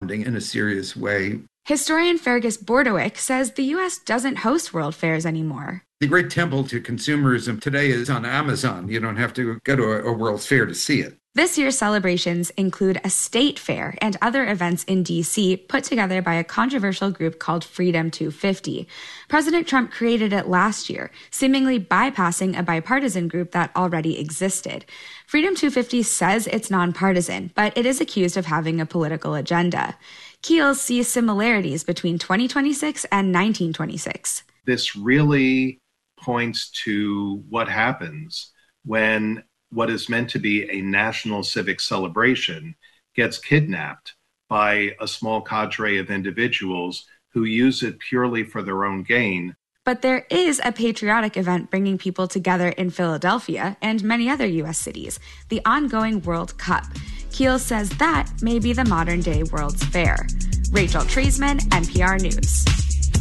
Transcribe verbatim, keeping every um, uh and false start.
in a serious way. Historian Fergus Bordewick says the U S doesn't host World Fairs anymore. The great temple to consumerism today is on Amazon. You don't have to go to a, a World's Fair to see it. This year's celebrations include a state fair and other events in D C put together by a controversial group called Freedom two fifty. President Trump created it last year, seemingly bypassing a bipartisan group that already existed. Freedom two fifty says it's nonpartisan, but it is accused of having a political agenda. Keel sees similarities between twenty twenty-six and nineteen twenty-six. This really points to what happens when what is meant to be a national civic celebration gets kidnapped by a small cadre of individuals who use it purely for their own gain. But there is a patriotic event bringing people together in Philadelphia and many other U S cities, the ongoing World Cup. Keel says that may be the modern-day World's Fair. Rachel Treisman, N P R News.